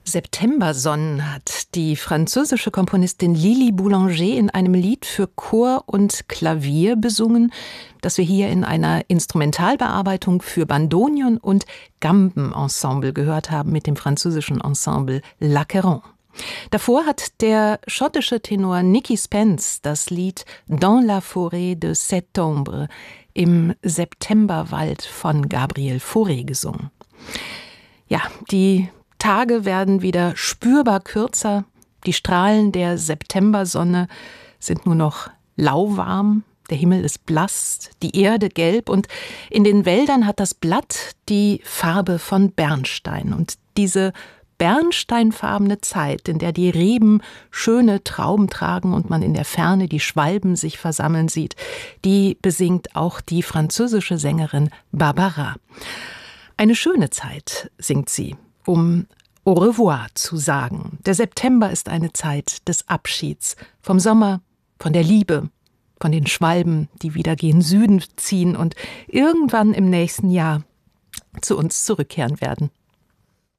Septembersonnen hat die französische Komponistin Lili Boulanger in einem Lied für Chor und Klavier besungen, das wir hier in einer Instrumentalbearbeitung für Bandonion und Gambenensemble gehört haben mit dem französischen Ensemble L'Acqueyron. Davor hat der schottische Tenor Nicky Spence das Lied Dans la forêt de Septembre im Septemberwald von Gabriel Fauré gesungen. Ja, die Tage werden wieder spürbar kürzer. Die Strahlen der Septembersonne sind nur noch lauwarm. Der Himmel ist blass, die Erde gelb und in den Wäldern hat das Blatt die Farbe von Bernstein. Und diese bernsteinfarbene Zeit, in der die Reben schöne Trauben tragen und man in der Ferne die Schwalben sich versammeln sieht, die besingt auch die französische Sängerin Barbara. Eine schöne Zeit singt sie, um Au revoir zu sagen. Der September ist eine Zeit des Abschieds vom Sommer, von der Liebe, von den Schwalben, die wieder gen Süden ziehen und irgendwann im nächsten Jahr zu uns zurückkehren werden.